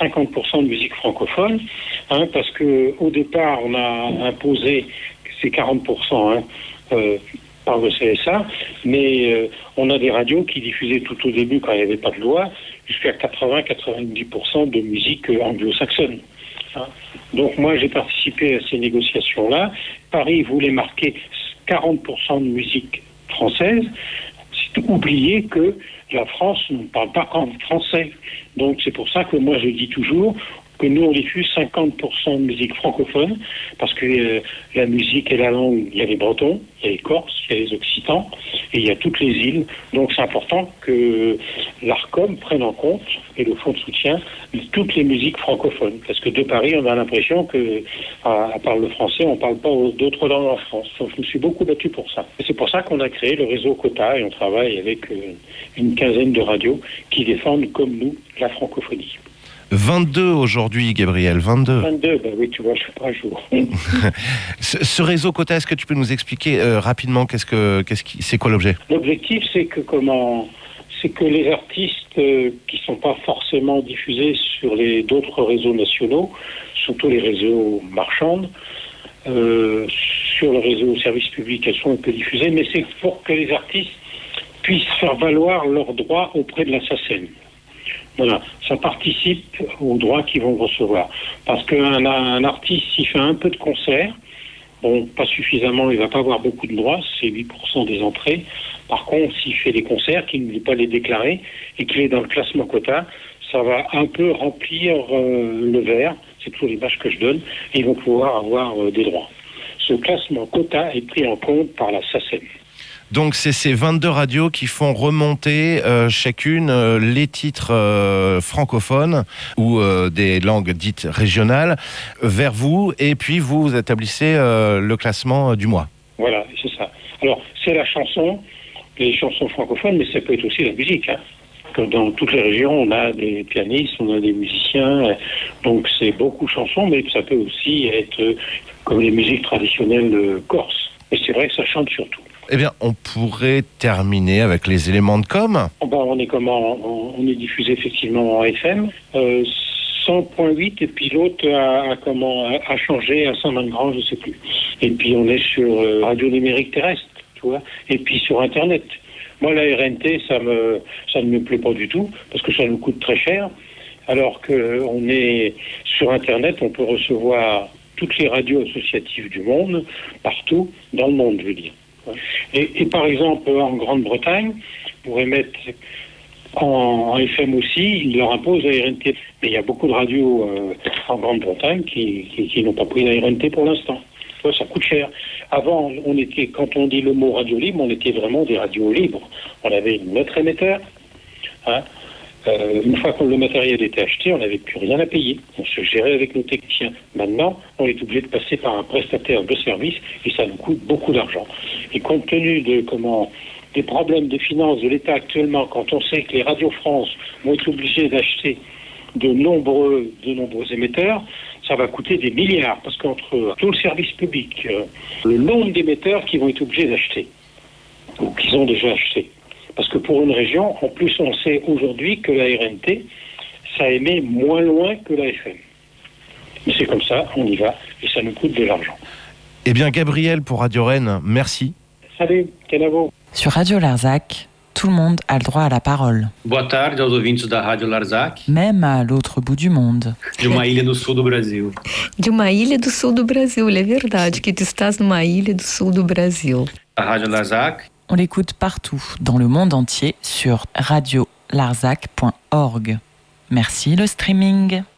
50% de musique francophone, parce que au départ, on a imposé ces 40%, par le CSA, mais on a des radios qui diffusaient tout au début, quand il n'y avait pas de loi, jusqu'à 80-90% de musique anglo-saxonne. Donc moi, j'ai participé à ces négociations-là. Paris voulait marquer 40% de musique française. C'est oublier que la France ne parle pas qu'en français. Donc c'est pour ça que moi, je dis toujours que nous, on diffuse 50% de musique francophone, parce que la musique et la langue, il y a les Bretons, il y a les Corses, il y a les Occitans, et il y a toutes les îles. Donc c'est important que l'ARCOM prenne en compte, et le fonds de soutien, toutes les musiques francophones. Parce que de Paris, on a l'impression que, à part le français, on ne parle pas d'autres langues en France. Donc je me suis beaucoup battu pour ça. Et c'est pour ça qu'on a créé le réseau Quota, et on travaille avec une quinzaine de radios qui défendent, comme nous, la francophonie. 22 aujourd'hui, Gabriel, 22. 22, ben oui, tu vois, je suis pas à jour. Ce réseau Quota, est-ce que tu peux nous expliquer rapidement c'est quoi l'objet ? L'objectif, c'est que les artistes qui sont pas forcément diffusés sur d'autres réseaux nationaux, surtout les réseaux marchands, sur le réseau service public, elles sont un peu diffusées, mais c'est pour que les artistes puissent faire valoir leurs droits auprès de la SACEM. Voilà, ça participe aux droits qu'ils vont recevoir. Parce qu'un artiste, s'il fait un peu de concerts, bon, pas suffisamment, il ne va pas avoir beaucoup de droits, c'est 8% des entrées. Par contre, s'il fait des concerts, qu'il ne veut pas les déclarer et qu'il est dans le classement Quota, ça va un peu remplir le verre, c'est toujours l'image que je donne, et ils vont pouvoir avoir des droits. Ce classement Quota est pris en compte par la SACEM. Donc c'est ces 22 radios qui font remonter chacune les titres francophones ou des langues dites régionales vers vous, et puis vous établissez le classement du mois. Voilà, c'est ça. Alors c'est la chanson, les chansons francophones, mais ça peut être aussi la musique. Comme dans toutes les régions, on a des pianistes, on a des musiciens, donc c'est beaucoup de chansons, mais ça peut aussi être comme les musiques traditionnelles corses. Et c'est vrai que ça chante surtout. Eh bien, on pourrait terminer avec les éléments de com. On est diffusé effectivement en FM, 100.8, et puis l'autre a changé à 120 grands, je sais plus. Et puis on est sur radio numérique terrestre, tu vois, et puis sur Internet. Moi, la RNT, ça ne me plaît pas du tout, parce que ça nous coûte très cher, alors qu'on est sur Internet, on peut recevoir toutes les radios associatives du monde, partout, dans le monde, je veux dire. Et par exemple, en Grande-Bretagne, pour émettre en FM aussi, ils leur imposent la RNT. Mais il y a beaucoup de radios en Grande-Bretagne qui n'ont pas pris la RNT pour l'instant. Ça coûte cher. Avant, quand on dit le mot radio libre, on était vraiment des radios libres. On avait notre émetteur. Une fois que le matériel était acheté, on n'avait plus rien à payer. On se gérait avec nos techniciens. Maintenant, on est obligé de passer par un prestataire de service et ça nous coûte beaucoup d'argent. Et compte tenu des problèmes de finances de l'État actuellement, quand on sait que les radios France vont être obligées d'acheter de nombreux émetteurs, ça va coûter des milliards. Parce qu'entre tout le service public, le nombre d'émetteurs qui vont être obligés d'acheter, ou qu'ils ont déjà acheté. Parce que pour une région, en plus, on sait aujourd'hui que la RNT, ça émet moins loin que la FM. Mais c'est comme ça, on y va, et ça nous coûte de l'argent. Eh bien, Gabriel, pour Radio Rennes, merci. Salut, Kenavo. Sur Radio Larzac, tout le monde a le droit à la parole. Boa tarde aos ouvintes da Rádio Larzac. Même à l'autre bout du monde. De uma ilha do sul do Brasil. De uma ilha do sul do Brasil, é verdade que tu estás numa ilha do sul do Brasil. A Rádio Larzac. On l'écoute partout, dans le monde entier, sur radiolarzac.org. Merci le streaming.